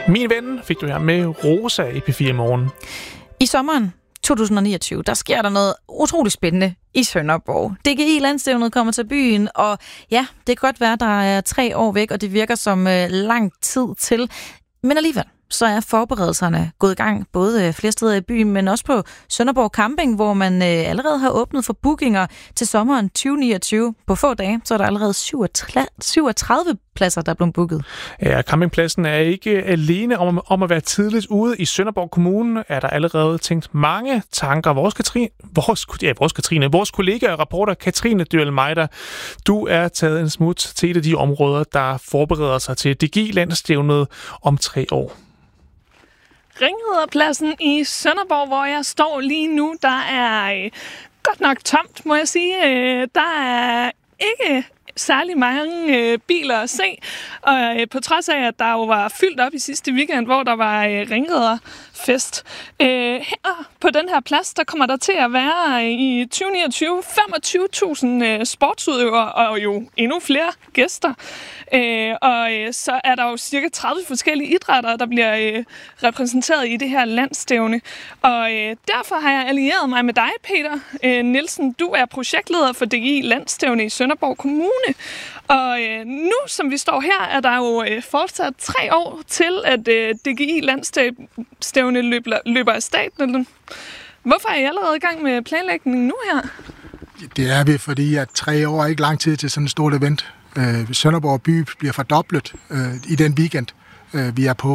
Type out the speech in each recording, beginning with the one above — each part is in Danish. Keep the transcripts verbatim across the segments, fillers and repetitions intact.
Min ven fik du her med Rosa i P fire Morgen. I sommeren to tusind niogtyve, der sker der noget utroligt spændende i Sønderborg. D G I-landstævnet kommer til byen, og ja, det kan godt være, der er tre år væk, og det virker som øh, lang tid til. Men alligevel, så er forberedelserne gået i gang, både flere steder i byen, men også på Sønderborg Camping, hvor man øh, allerede har åbnet for bookinger til sommeren tyve niogtyve. På få dage, så er der allerede syvogtredive pladser, der er blevet booket. Ja, campingpladsen er ikke alene om, om at være tidligt ude. I Sønderborg Kommune er der allerede tænkt mange tanker. Vores, Katrine, vores, ja, vores, Katrine, vores kollega og reporter Katrine Dyrel-Mejder, du er taget en smut til et af de områder, der forbereder sig til D G I-landstævnet om tre år. Ringriderpladsen i Sønderborg, hvor jeg står lige nu, der er øh, godt nok tomt, må jeg sige. Øh, der er ikke særlig mange øh, biler at se, og øh, på trods af, at der jo var fyldt op i sidste weekend, hvor der var øh, ringriderfest. Øh, her på den her plads, der kommer der til at være øh, i tyve niogtyve femogtyve tusind øh, sportsudøvere, og jo endnu flere gæster. Øh, og øh, så er der jo cirka tredive forskellige idrætter, der bliver øh, repræsenteret i det her landstævne. Og øh, derfor har jeg allieret mig med dig, Peter øh, Nielsen. Du er projektleder for D G I Landstævne i Sønderborg Kommune. Og øh, nu, som vi står her, er der jo øh, fortsat tre år til, at øh, D G I Landstævne løber, løber af staten. Hvorfor er I allerede i gang med planlægningen nu her? Det er vi, fordi at tre år er ikke lang tid til sådan et stort event. Øh, Sønderborg by bliver fordoblet øh, i den weekend, øh, vi er på.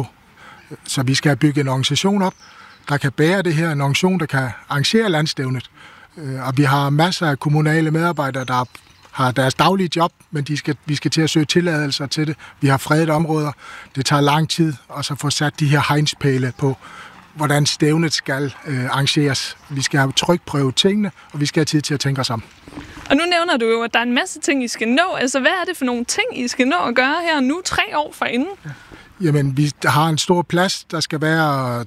Så vi skal bygge en organisation op, der kan bære det her. En organisation, der kan arrangere landstævnet. Øh, og vi har masser af kommunale medarbejdere, der har deres daglige job, men de skal, vi skal til at søge tilladelser til det. Vi har fredede områder. Det tager lang tid at så få sat de her hegnspæle på, hvordan stævnet skal øh, arrangeres. Vi skal have trykprøve tingene, og vi skal have tid til at tænke os om. Og nu nævner du jo, at der er en masse ting, I skal nå. Altså, hvad er det for nogle ting, I skal nå at gøre her nu, tre år forinden? Ja. Jamen, vi har en stor plads. Der skal være...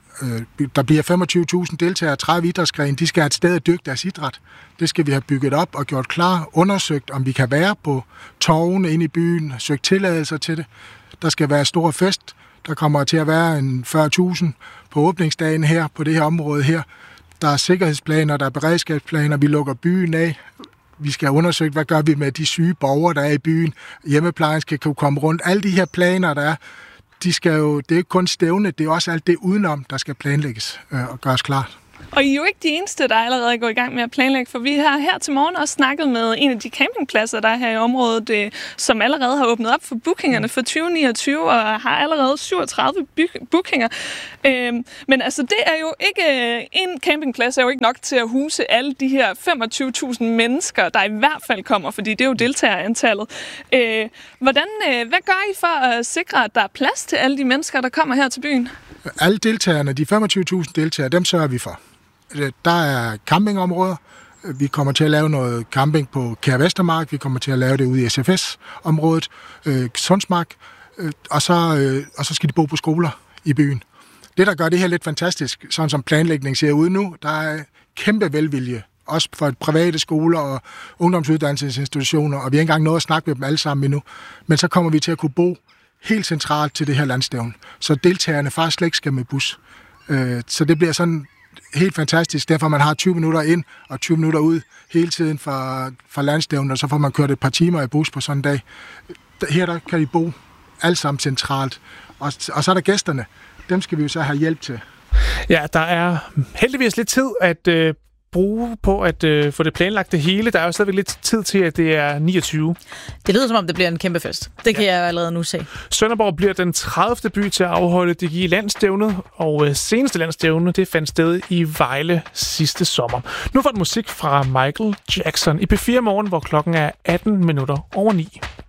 Øh, der bliver femogtyve tusind deltagere, tredive idrætsgrene. De skal have et sted at dyrke deres idræt. Det skal vi have bygget op og gjort klar. Undersøgt, om vi kan være på torvene inde i byen. Søgt tilladelser til det. Der skal være stor fest. Der kommer til at være en fyrre tusind på åbningsdagen her, på det her område her. Der er sikkerhedsplaner, der er beredskabsplaner, vi lukker byen af. Vi skal have undersøgt, hvad gør vi med de syge borgere, der er i byen. Hjemmeplejen skal kunne komme rundt. Alle de her planer, der er, de skal jo, det er ikke kun stævne, det er også alt det udenom, der skal planlægges øh, og gøres klart. Og I er jo ikke de eneste, der allerede går i gang med at planlægge, for vi har her til morgen også snakket med en af de campingpladser, der er her i området, det, som allerede har åbnet op for bookingerne for tyve niogtyve og har allerede syvogtredive bookinger. Øhm, men altså, det er jo ikke, en campingplads er jo ikke nok til at huse alle de her femogtyve tusind mennesker, der i hvert fald kommer, fordi det er jo deltagerantallet. Øh, hvordan, øh, hvad gør I for at sikre, at der er plads til alle de mennesker, der kommer her til byen? Alle deltagerne, de femogtyve tusind deltagere, dem sørger vi for. Der er campingområder. Vi kommer til at lave noget camping på Kær Vestermark. Vi kommer til at lave det ude i S F S-området, øh, Sundsmark. Øh, og, så, øh, og så skal de bo på skoler i byen. Det, der gør det her lidt fantastisk, sådan som planlægning ser ud nu, der er kæmpe velvilje. Også for private skoler og ungdomsuddannelsesinstitutioner. Og vi har ikke engang nået at snakke med dem alle sammen endnu. Men så kommer vi til at kunne bo helt centralt til det her landstævn. Så deltagerne faktisk slet ikke skal med bus. Øh, så det bliver sådan helt fantastisk. Derfor man har tyve minutter ind og tyve minutter ud hele tiden fra, fra landstævnet, og så får man kørt et par timer i bus på sådan en dag. Her der kan de bo alle sammen centralt. Og, og så er der gæsterne. Dem skal vi jo så have hjælp til. Ja, der er heldigvis lidt tid at øh, bruge på at øh, få det planlagt det hele. Der er jo stadigvæk lidt tid til, at det er niogtyve. Det lyder som om, det bliver en kæmpe fest. Det kan ja. jeg allerede nu se. Sønderborg bliver den tredivte by til at afholde D G I Landstævnet, og øh, seneste landstævne, det fandt sted i Vejle sidste sommer. Nu får du musik fra Michael Jackson i P fire Morgen, hvor klokken er atten minutter over ni.